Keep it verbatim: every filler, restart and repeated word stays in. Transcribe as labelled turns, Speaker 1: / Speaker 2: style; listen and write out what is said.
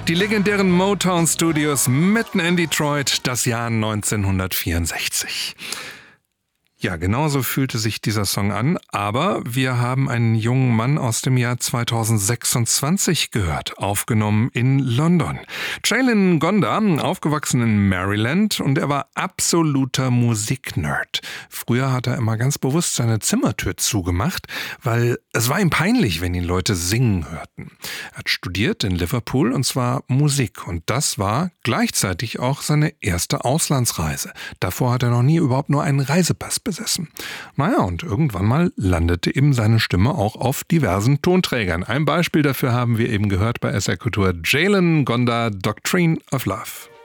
Speaker 1: Die legendären Motown Studios mitten in Detroit, das Jahr neunzehnhundertvierundsechzig. Ja, genauso fühlte sich dieser Song an, aber wir haben einen jungen Mann aus dem Jahr zweitausendsechsundzwanzig gehört, aufgenommen in London. Jalen Gonda, aufgewachsen in Maryland, und er war absoluter Musiknerd. Früher hat er immer ganz bewusst seine Zimmertür zugemacht, weil es war ihm peinlich, wenn ihn Leute singen hörten. Er hat studiert in Liverpool, und zwar Musik, und das war gleichzeitig auch seine erste Auslandsreise. Davor hat er noch nie überhaupt nur einen Reisepass besessen. Naja, und irgendwann mal landete eben seine Stimme auch auf diversen Tonträgern. Ein Beispiel dafür haben wir eben gehört bei S R Kultur. Jalen Gonda, Doctrine of Love.